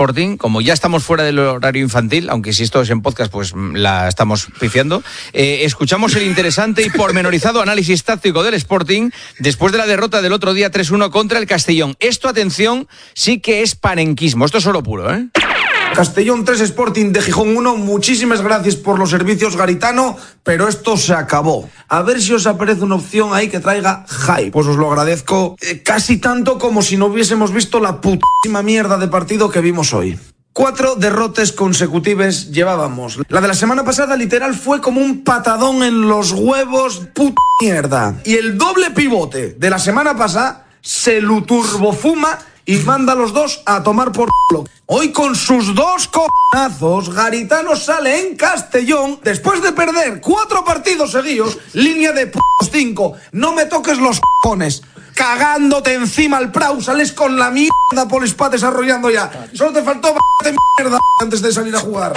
Sporting, como ya estamos fuera del horario infantil, aunque si esto es en podcast, pues la estamos pifiando, escuchamos el interesante y pormenorizado análisis táctico del Sporting después de la derrota del otro día 3-1 contra el Castellón. Esto, atención, sí que es panenquismo, esto es oro puro, ¿eh? Castellón 3, Sporting de Gijón 1, muchísimas gracias por los servicios, Garitano, pero esto se acabó. A ver si os aparece una opción ahí que traiga hype. Pues os lo agradezco casi tanto como si no hubiésemos visto la putísima mierda de partido que vimos hoy. 4 derrotas consecutivas llevábamos. La de la semana pasada literal fue como un patadón en los huevos, puta mierda. Y el doble pivote de la semana pasada se lo turbofuma y manda a los dos a tomar por culo. Hoy con sus 2 cojonazos, Garitano sale en Castellón después de perder 4 partidos seguidos, línea de 5. No me toques los cojones. Cagándote encima al Prau, sales con la mierda por el spa desarrollando ya. Solo te faltó de mierda antes de salir a jugar.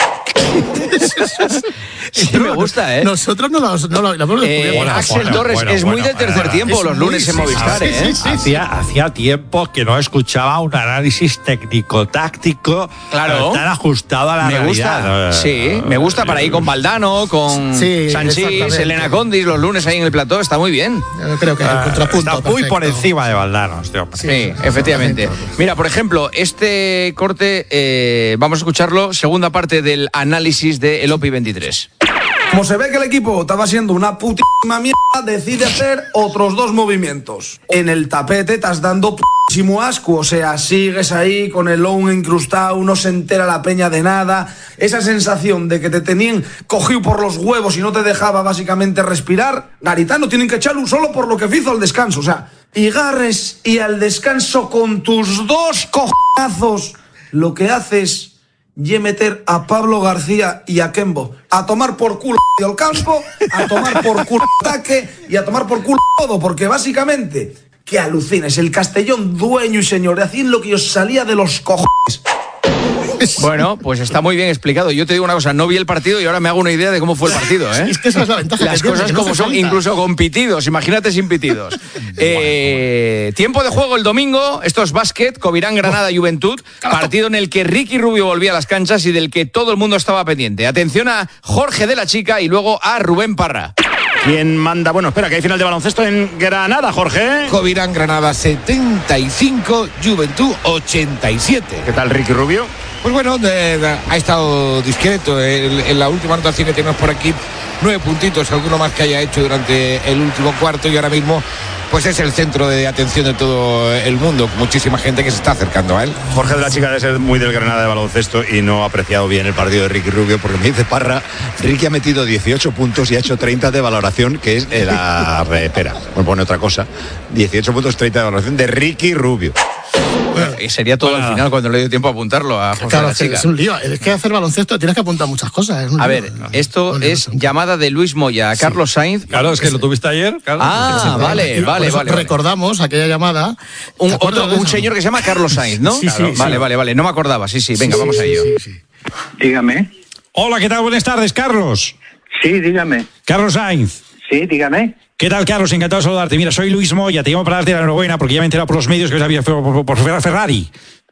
Sí, me gusta, ¿eh? Nosotros no lo descubierto. Axel Torres es muy del tercer tiempo los lunes en Movistar, ¿eh? Hacía tiempo que no escuchaba un análisis técnico-táctico tan ajustado a la realidad. Sí, me gusta para ir con Valdano, con Sanchís, Elena Condis, los lunes ahí en el plató, está muy bien. Yo creo que el contrapunto está muy por encima de Valdano, este hombre. Sí, efectivamente. Mira, por ejemplo, este corte, vamos a escucharlo, segunda parte del análisis de El OPI 23. Como se ve que el equipo estaba siendo una putísima mierda, decide hacer otros 2 movimientos. En el tapete estás dando putísimo asco, o sea, sigues ahí con el low incrustado, no se entera la peña de nada. Esa sensación de que te tenían cogido por los huevos y no te dejaba básicamente respirar. Garitano tienen que echarlo solo por lo que hizo al descanso, o sea, y Garres y al descanso con tus 2 cojonazos, lo que haces y meter a Pablo García y a Kembo a tomar por culo el campo, a tomar por culo el ataque y a tomar por culo todo, porque básicamente, que alucines, el Castellón dueño y señor, hacían lo que os salía de los cojones. Bueno, pues está muy bien explicado. Yo te digo una cosa, no vi el partido y ahora me hago una idea de cómo fue el partido, ¿eh? Es que esa es la ventaja. Las cosas como son, incluso con pitidos, imagínate sin pitidos. Tiempo de juego el domingo, esto es básquet, Covirán Granada Juventud, partido en el que Ricky Rubio volvía a las canchas y del que todo el mundo estaba pendiente. Atención a Jorge de la Chica y luego a Rubén Parra. ¿Quién manda? Bueno, espera, que hay final de baloncesto en Granada, Jorge. Covirán Granada 75, Juventud 87. ¿Qué tal, Ricky Rubio? Pues bueno, ha estado discreto. En la última anotación que tenemos por aquí, 9 puntitos, alguno más que haya hecho durante el último cuarto, y ahora mismo pues es el centro de atención de todo el mundo. Muchísima gente que se está acercando a él. Jorge de la Chica debe ser muy del Granada de baloncesto y no ha apreciado bien el partido de Ricky Rubio, porque me dice Parra, Ricky ha metido 18 puntos y ha hecho 30 de valoración, que es la... espera, me pone otra cosa. 18 puntos, 30 de valoración de Ricky Rubio. Y sería todo al final cuando le dio tiempo a apuntarlo a Jorge de la Chica. Es un lío, es que hacer baloncesto tienes que apuntar muchas cosas. A ver, esto es llamada de Luis Moya a Carlos Sainz. Claro, es que lo tuviste ayer. Carlos. Vale. Recordamos aquella llamada. Un señor que se llama Carlos Sainz, ¿no? Sí, Vale, no me acordaba. Sí, venga, vamos a ello. Sí. Dígame. Hola, ¿qué tal? Buenas tardes, Carlos. Sí, dígame. Carlos Sainz. Sí, dígame. ¿Qué tal, Carlos? Encantado de saludarte. Mira, soy Luis Moya, te llamo para darte la enhorabuena porque ya me he enterado por los medios que había por Ferrari.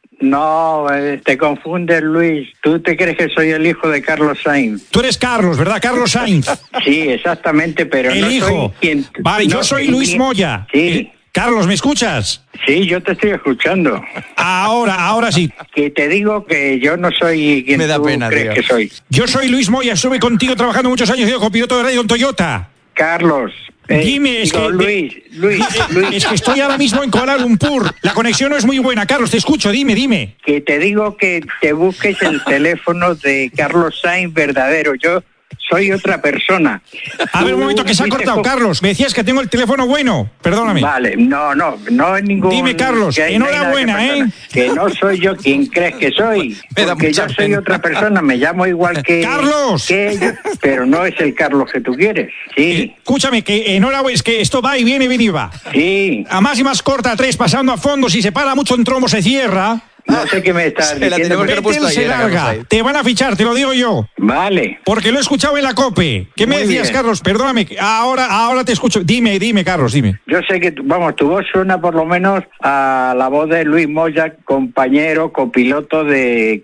No, te confundes, Luis. Tú te crees que soy el hijo de Carlos Sainz. Tú eres Carlos, ¿verdad? Carlos Sainz. Sí, exactamente, pero el no hijo. soy quien... Vale, yo soy Luis Moya. Sí. Carlos, ¿me escuchas? Sí, yo te estoy escuchando. Ahora sí. Que te digo que yo no soy quien me da tú pena, crees tío. que soy. Yo soy Luis Moya, estuve contigo trabajando muchos años, yo copiloto de radio en Toyota. Carlos. Dime, es Luis. Es que estoy ahora mismo en Kuala Lumpur. La conexión no es muy buena, Carlos, te escucho, dime. Que te digo que te busques el teléfono de Carlos Sainz verdadero. Yo soy otra persona. A ver, un momento, que se ha cortado, Carlos. Me decías que tengo el teléfono bueno. Perdóname. Vale, no es ningún... Dime, Carlos, enhorabuena, Que no soy yo quien crees que soy. Porque yo soy otra persona, me llamo igual que... ¡Carlos! Que ellos, pero no es el Carlos que tú quieres. Sí. Escúchame, que enhorabuena, es que esto va y viene y va. Sí. A más y más corta, 3, pasando a fondo, si se para mucho en trombo se cierra. No sé qué me estás diciendo. Se larga. Te van a fichar, te lo digo yo. Vale. Porque lo he escuchado en la COPE. ¿Qué me decías, bien. Carlos? Perdóname. Ahora te escucho. Dime, Carlos, dime. Yo sé que, tu voz suena por lo menos a la voz de Luis Moya, compañero, copiloto de